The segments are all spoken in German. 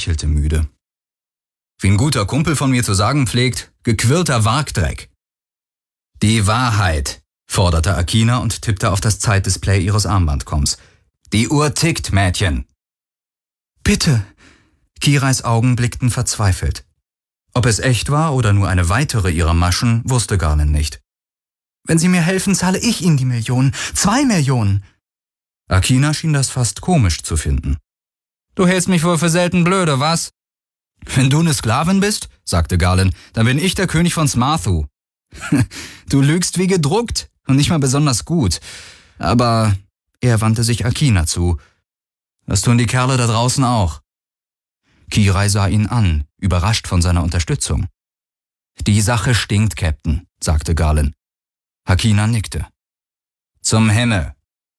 lächelte müde. Wie ein guter Kumpel von mir zu sagen pflegt, gequirlter Wargdreck. Die Wahrheit, forderte Akina und tippte auf das Zeitdisplay ihres Armbandkomms. Die Uhr tickt, Mädchen. Bitte. Kirais Augen blickten verzweifelt. Ob es echt war oder nur eine weitere ihrer Maschen, wusste Garland nicht. Wenn Sie mir helfen, zahle ich Ihnen die Millionen. 2 Millionen. Akina schien das fast komisch zu finden. Du hältst mich wohl für selten blöde, was? Wenn du eine Sklavin bist, sagte Garland, dann bin ich der König von Smarthu. Du lügst wie gedruckt und nicht mal besonders gut. Aber er wandte sich Akina zu. Das tun die Kerle da draußen auch. Kirai sah ihn an, überrascht von seiner Unterstützung. Die Sache stinkt, Captain, sagte Garland. Akina nickte. Zum Himmel.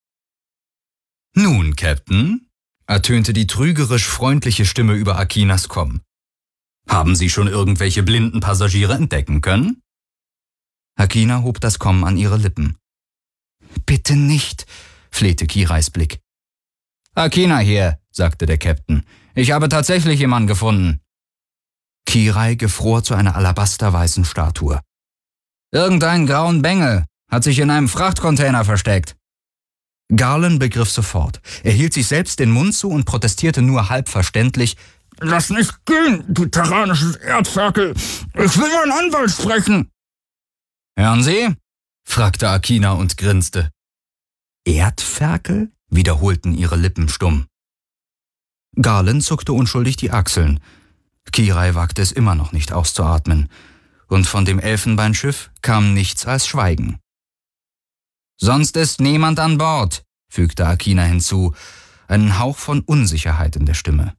Nun, Captain, ertönte die trügerisch freundliche Stimme über Akinas Komm. Haben Sie schon irgendwelche blinden Passagiere entdecken können? Akina hob das Komm an ihre Lippen. Bitte nicht, flehte Kirais Blick. Akina hier, sagte der Captain. Ich habe tatsächlich jemanden gefunden. Kirai gefror zu einer alabasterweißen Statue. Irgendein grauen Bengel hat sich in einem Frachtcontainer versteckt. Garland begriff sofort. Er hielt sich selbst den Mund zu und protestierte nur halb verständlich. Lass nicht gehen, du tyrannisches Erdferkel. Ich will meinen Anwalt sprechen. Hören Sie? Fragte Akina und grinste. Erdferkel? Wiederholten ihre Lippen stumm. Garland zuckte unschuldig die Achseln. Kirai wagte es immer noch nicht auszuatmen. Und von dem Elfenbeinschiff kam nichts als Schweigen. Sonst ist niemand an Bord, fügte Akina hinzu, einen Hauch von Unsicherheit in der Stimme.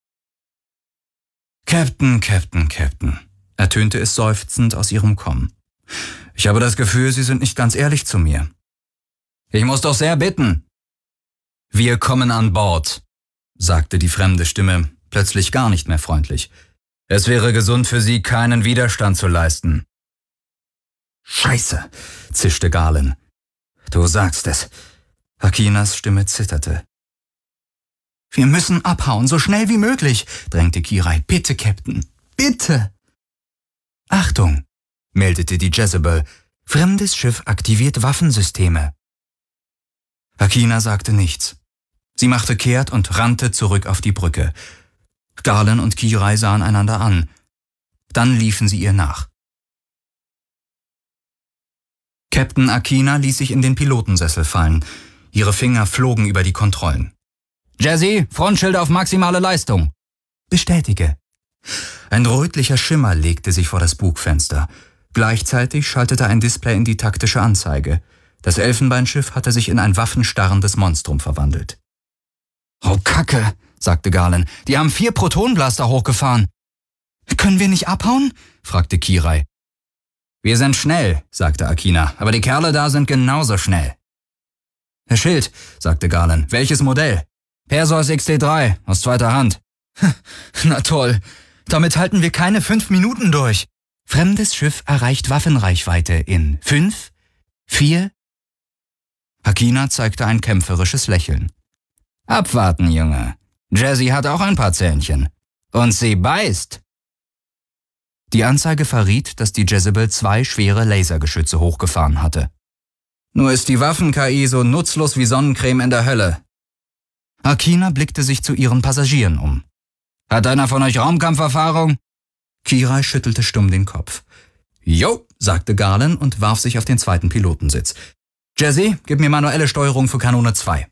Captain, ertönte es seufzend aus ihrem Komm. Ich habe das Gefühl, Sie sind nicht ganz ehrlich zu mir. Ich muss doch sehr bitten. Wir kommen an Bord, sagte die fremde Stimme, plötzlich gar nicht mehr freundlich. Es wäre gesund für Sie, keinen Widerstand zu leisten. Scheiße, zischte Garland. Du sagst es. Akinas Stimme zitterte. Wir müssen abhauen, so schnell wie möglich, drängte Kirai. Bitte, Captain, bitte. Achtung, meldete die Jezebel. Fremdes Schiff aktiviert Waffensysteme. Akina sagte nichts. Sie machte kehrt und rannte zurück auf die Brücke. Garland und Kirai sahen einander an. Dann liefen sie ihr nach. Captain Akina ließ sich in den Pilotensessel fallen. Ihre Finger flogen über die Kontrollen. Jazzy, Frontschild auf maximale Leistung. Bestätige. Ein rötlicher Schimmer legte sich vor das Bugfenster. Gleichzeitig schaltete ein Display in die taktische Anzeige. Das Elfenbeinschiff hatte sich in ein waffenstarrendes Monstrum verwandelt. Oh Kacke, sagte Garland. Die haben 4 Protonenblaster hochgefahren. Können wir nicht abhauen? fragte Kirai. Wir sind schnell, sagte Akina, aber die Kerle da sind genauso schnell. Herr Schild, sagte Garland, welches Modell? Perseus XT3, aus zweiter Hand. Na toll, damit halten wir keine 5 Minuten durch. Fremdes Schiff erreicht Waffenreichweite in 5, 4... Akina zeigte ein kämpferisches Lächeln. Abwarten, Junge. Jazzy hat auch ein paar Zähnchen. Und sie beißt. Die Anzeige verriet, dass die Jezebel 2 schwere Lasergeschütze hochgefahren hatte. Nur ist die Waffen-KI so nutzlos wie Sonnencreme in der Hölle. Akina blickte sich zu ihren Passagieren um. Hat einer von euch Raumkampferfahrung? Kirai schüttelte stumm den Kopf. Jo, sagte Garland und warf sich auf den zweiten Pilotensitz. Jazzy, gib mir manuelle Steuerung für Kanone 2.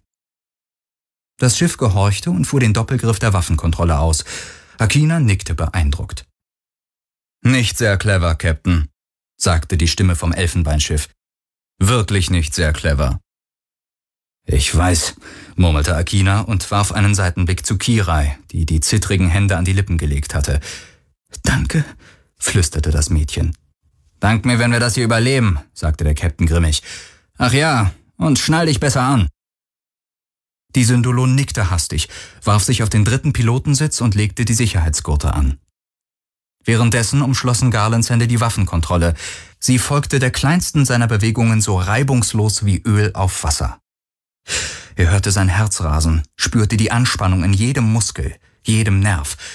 Das Schiff gehorchte und fuhr den Doppelgriff der Waffenkontrolle aus. Akina nickte beeindruckt. Nicht sehr clever, Captain, sagte die Stimme vom Elfenbeinschiff. Wirklich nicht sehr clever. Ich weiß, murmelte Akina und warf einen Seitenblick zu Kirai, die die zittrigen Hände an die Lippen gelegt hatte. Danke, flüsterte das Mädchen. Dank mir, wenn wir das hier überleben, sagte der Captain grimmig. Ach ja, und schnall dich besser an. Die Syndolon nickte hastig, warf sich auf den dritten Pilotensitz und legte die Sicherheitsgurte an. Währenddessen umschlossen Garlands Hände die Waffenkontrolle. Sie folgte der kleinsten seiner Bewegungen so reibungslos wie Öl auf Wasser. Er hörte sein Herz rasen, spürte die Anspannung in jedem Muskel, jedem Nerv.